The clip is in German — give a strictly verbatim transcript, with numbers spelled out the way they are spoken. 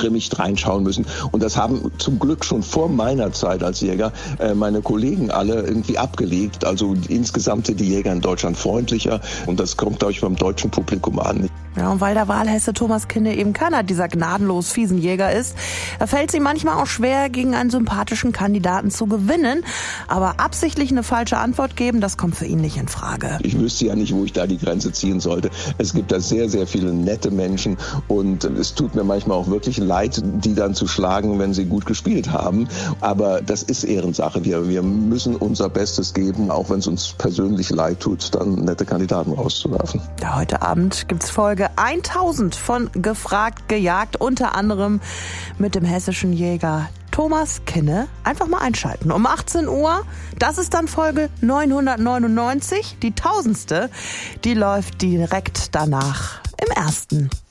grimmig reinschauen müssen. Und das haben zum Glück schon vor meiner Zeit als Jäger äh, meine Kollegen alle irgendwie abgelegt. Also insgesamt sind die Jäger in Deutschland freundlicher und das kommt, glaube ich, beim deutschen Publikum an. Ja, und weil der Wahlhesse Thomas Kinne eben keiner dieser gnadenlos fiesen Jäger ist, da fällt es ihm manchmal auch schwer, gegen einen sympathischen Kandidaten zu gewinnen. Aber absichtlich eine falsche Antwort geben, das kommt für ihn nicht in Frage. Ich wüsste ja nicht, wo ich da die Grenze ziehen sollte. Es gibt da sehr, sehr viele nette Menschen und es tut mir manchmal auch wirklich leid, die dann zu schlagen, wenn sie gut gespielt haben. Aber das ist Ehrensache. Wir, wir müssen unser Bestes geben, auch wenn es uns persönlich leid tut, dann nette Kandidaten rauszuwerfen. Ja, heute Abend gibt's Folge tausend von Gefragt, Gejagt, unter anderem mit dem hessischen Jäger Thomas Kinne. Einfach mal einschalten. Um achtzehn Uhr, das ist dann Folge neunhundertneunundneunzig, die tausendste. Die läuft direkt danach im ersten.